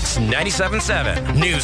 Max 97.7 News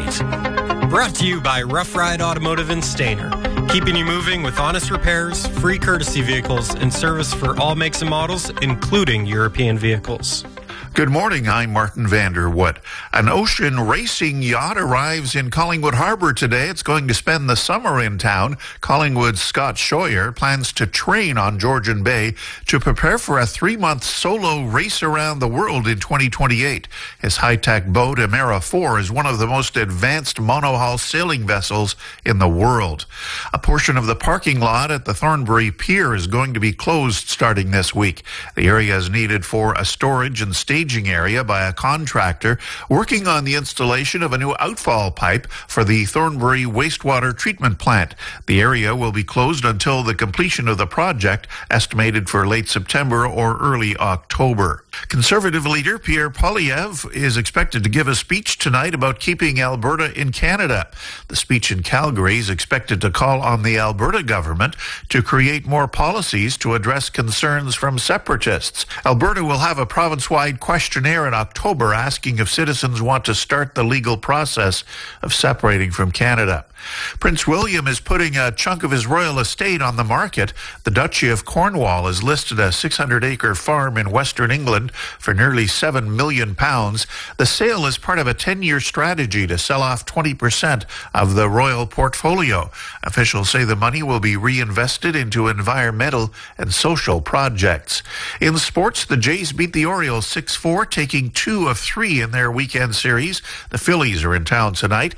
Update. Brought to you by Rough Ride Automotive in Stayner. Keeping you moving with honest repairs, free courtesy vehicles, and service for all makes and models, including European vehicles. Good morning, I'm Martin Vanderwood. An ocean racing yacht arrives in Collingwood Harbour today. It's going to spend the summer in town. Collingwood's Scott Scheuer plans to train on Georgian Bay to prepare for a 3-month solo race around the world in 2028. His high-tech boat, Emera 4, is one of the most advanced monohull sailing vessels in the world. A portion of the parking lot at the Thornbury Pier is going to be closed starting this week. The area is needed for a storage and staging area by a contractor working on the installation of a new outfall pipe for the Thornbury wastewater treatment plant. The area will be closed until the completion of the project, estimated for late September or early October. Conservative leader Pierre Poilievre is expected to give a speech tonight about keeping Alberta in Canada. The speech in Calgary is expected to call on the Alberta government to create more policies to address concerns from separatists. Alberta will have a province-wide questionnaire in October asking if citizens want to start the legal process of separating from Canada. Prince William is putting a chunk of his royal estate on the market. The Duchy of Cornwall has listed a 600-acre farm in Western England for nearly £7 million. The sale is part of a 10-year strategy to sell off 20% of the royal portfolio. Officials say the money will be reinvested into environmental and social projects. In sports, the Jays beat the Orioles 6-4, taking 2 of 3 in their weekend series. The Phillies are in town tonight.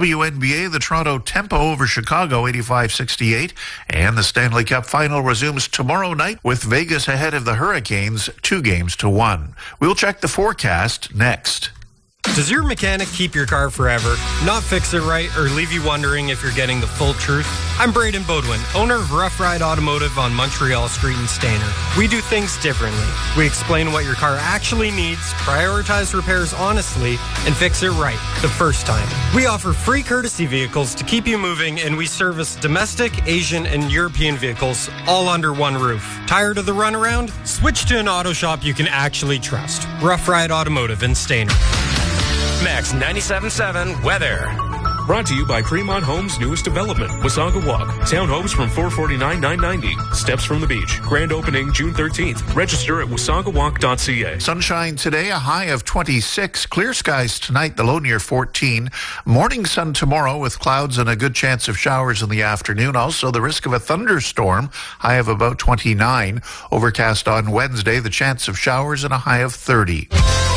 WNBA, the Toronto Tempo over Chicago 85-68, and the Stanley Cup final resumes tomorrow night with Vegas ahead of the Hurricanes 2-1. We'll check the forecast next. Does your mechanic keep your car forever, not fix it right, or leave you wondering if you're getting the full truth? I'm Braden Bodwin, owner of Rough Ride Automotive on Montreal Street in Stayner. We do things differently. We explain what your car actually needs, prioritize repairs honestly, and fix it right the first time. We offer free courtesy vehicles to keep you moving, and we service domestic, Asian, and European vehicles all under one roof. Tired of the runaround? Switch to an auto shop you can actually trust. Rough Ride Automotive in Stayner. Max 97.7 weather. Brought to you by Fremont Homes' newest development, Wasaga Walk. Townhomes from $449,990. Steps from the beach. Grand opening June 13th. Register at wasagawalk.ca. Sunshine today, a high of 26. Clear skies tonight, the low near 14. Morning sun tomorrow with clouds and a good chance of showers in the afternoon. Also the risk of a thunderstorm, high of about 29. Overcast on Wednesday, the chance of showers and a high of 30.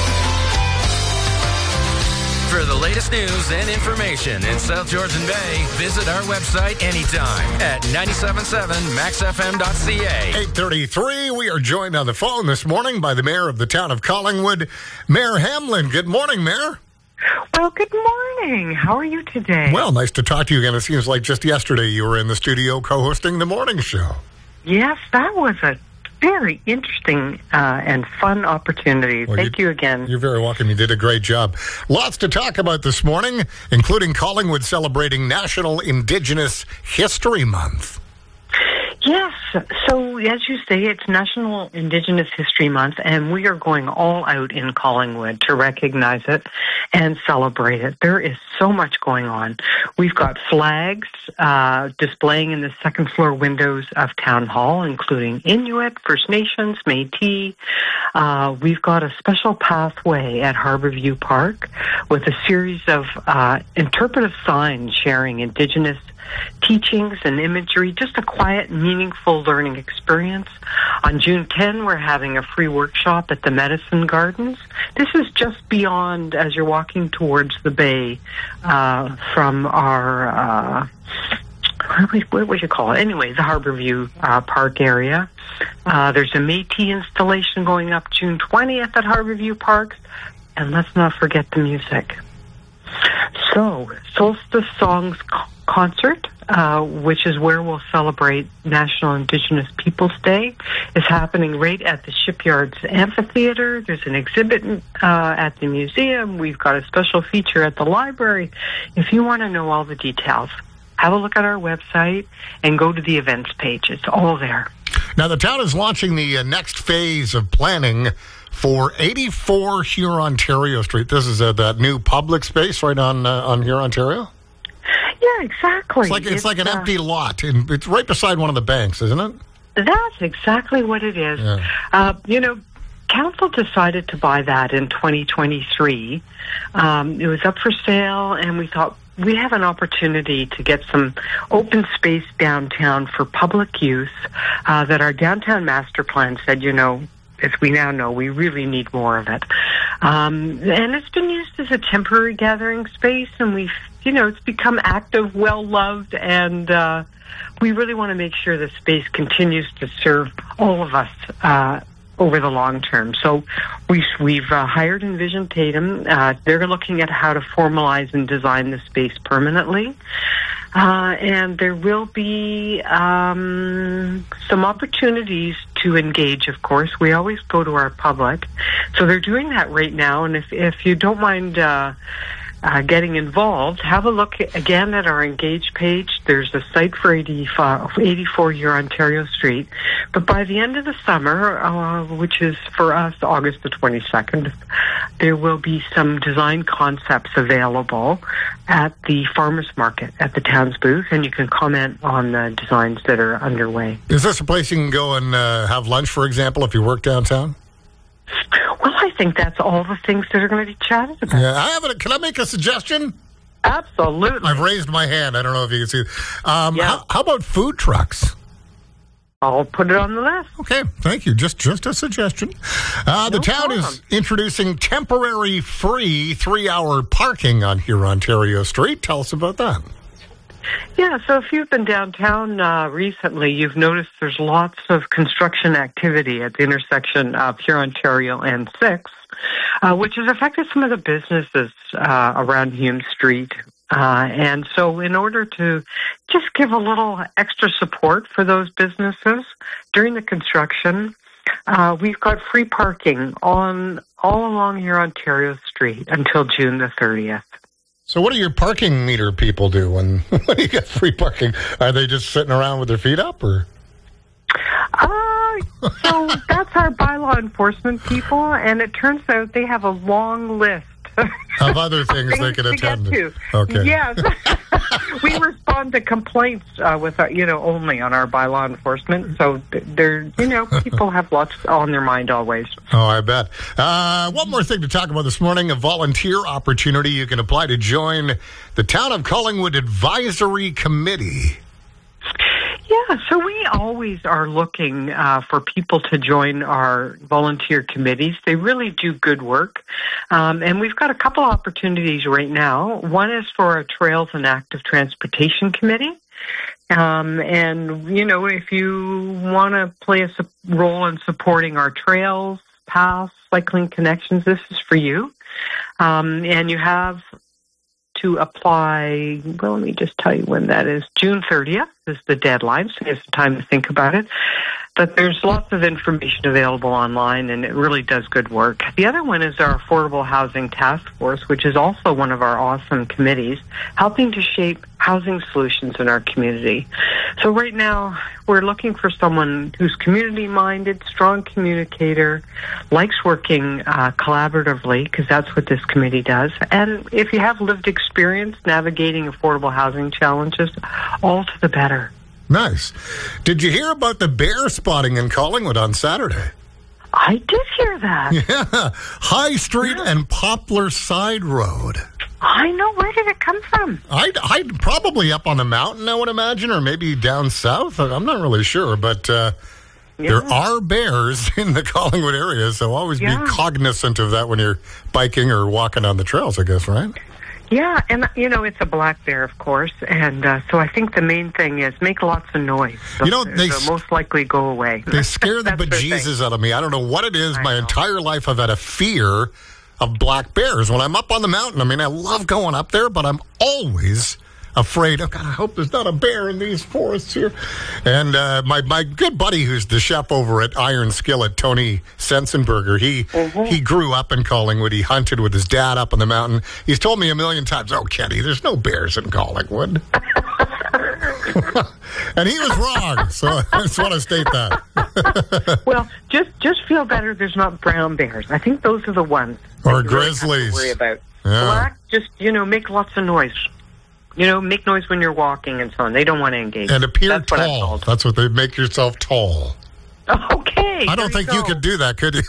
For the latest news and information in South Georgian Bay, visit our website anytime at 977maxfm.ca. 8:33, we are joined on the phone this morning by the mayor of the town of Collingwood, Mayor Hamlin. Good morning, Mayor. Well, good morning. How are you today? Well, nice to talk to you again. It seems like just yesterday you were in the studio co-hosting the morning show. Yes, that was a very interesting and fun opportunity. Well, Thank you again. You're very welcome. You did a great job. Lots to talk about this morning, including Collingwood celebrating National Indigenous History Month. Yes. So, as you say, it's National Indigenous History Month, and we are going all out in Collingwood to recognize it and celebrate it. There is so much going on. We've got flags displaying in the second floor windows of Town Hall, including Inuit, First Nations, Métis. We've got a special pathway at Harborview Park with a series of interpretive signs sharing Indigenous teachings and imagery, just a quiet, meaningful learning experience. On June 10, we're having a free workshop at the Medicine Gardens. This is just beyond, as you're walking towards the bay from our, what would you call it? Anyway, the Harborview Park area. There's a Métis installation going up June 20th at Harborview Park. And let's not forget the music. So, Solstice Songs Concert, which is where we'll celebrate National Indigenous Peoples Day, is happening right at the Shipyards Amphitheater. There's an exhibit at the museum. We've got a special feature at the library. If you want to know all the details, have a look at our website and go to the events page. It's all there. Now, the town is launching the next phase of planning for 84 Hurontario Street. This is that new public space right on Hurontario? Yeah, exactly. It's like an empty lot. It's right beside one of the banks, isn't it? That's exactly what it is. Yeah. Council decided to buy that in 2023. It was up for sale, and we thought we have an opportunity to get some open space downtown for public use that our downtown master plan said, as we now know, we really need more of it. And it's been used as a temporary gathering space, and it's become active, well-loved, and we really want to make sure the space continues to serve all of us over the long term. So we've hired Envision Tatum. They're looking at how to formalize and design the space permanently. And there will be some opportunities to engage, of course. We always go to our public. So they're doing that right now. And if you don't mind getting involved, have a look again at our Engage page. There's a site for 84 Hurontario Street. But by the end of the summer, which is for us August the 22nd, there will be some design concepts available at the farmers market at the town's booth, and you can comment on the designs that are underway. Is this a place you can go and have lunch, for example, if you work downtown? Well, I think that's all the things that are going to be chatted about. Yeah, can I make a suggestion? Absolutely. I've raised my hand. I don't know if you can see it. How about food trucks? I'll put it on the list. Okay, thank you. Just a suggestion. The town is introducing temporary free 3-hour parking on Hurontario Street. Tell us about that. Yeah, so if you've been downtown recently, you've noticed there's lots of construction activity at the intersection of Hurontario and 6, which has affected some of the businesses around Hume Street. And so in order to just give a little extra support for those businesses during the construction, we've got free parking all along Hurontario Street until June the 30th. So what do your parking meter people do when you get free parking? Are they just sitting around with their feet up, or? So that's our bylaw enforcement people, and it turns out they have a long list of other things they can attend to. Okay. Yes. We respond to complaints with only on our bylaw enforcement. So people have lots on their mind always. Oh, I bet. One more thing to talk about this morning, a volunteer opportunity. You can apply to join the Town of Collingwood Advisory Committee. Yeah, so we always are looking for people to join our volunteer committees. They really do good work. And we've got a couple opportunities right now. One is for a Trails and Active Transportation Committee. If you want to play a role in supporting our trails, paths, cycling connections, this is for you. And you have to apply, well, let me just tell you when that is. June 30th is the deadline, so there's some time to think about it. But there's lots of information available online, and it really does good work. The other one is our Affordable Housing Task Force, which is also one of our awesome committees, helping to shape housing solutions in our community. So right now, we're looking for someone who's community-minded, strong communicator, likes working collaboratively, because that's what this committee does. And if you have lived experience navigating affordable housing challenges, all to the better. Nice. Did you hear about the bear spotting in Collingwood on Saturday? I did hear that. Yeah. High Street and Poplar Side Road. I know. Where did it come from? I'd probably up on the mountain, I would imagine, or maybe down south. I'm not really sure, but there are bears in the Collingwood area, so always be cognizant of that when you're biking or walking on the trails, I guess, right? Yeah, and, it's a black bear, of course, and so I think the main thing is make lots of noise. So they'll most likely go away. They scare the bejesus out of me. I don't know what it is. My entire life I've had a fear of black bears. When I'm up on the mountain, I love going up there, but I'm always afraid, oh God, I hope there's not a bear in these forests here. And my good buddy who's the chef over at Iron Skillet, Tony Sensenberger, he grew up in Collingwood. He hunted with his dad up on the mountain. He's told me a million times, oh, Kenny, there's no bears in Collingwood. And he was wrong, so I just want to state that. Well, just feel better there's not brown bears. I think those are the ones. Or that you really have to grizzlies. worry about. Yeah. Black, just, make lots of noise. Make noise when you're walking and so on. They don't want to engage. And appear That's what I'm tall. told. That's what they make yourself tall. Okay. I don't think you could do that, could you?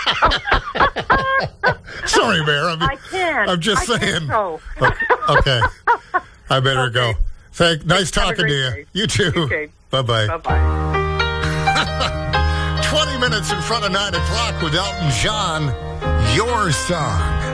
Sorry, Bear. I can. I'm just saying. So. Okay. I better go. Nice Have a talking great to you. day. You too. Okay. Bye-bye. Bye-bye. 20 minutes in front of 9 o'clock with Elton John. Your song.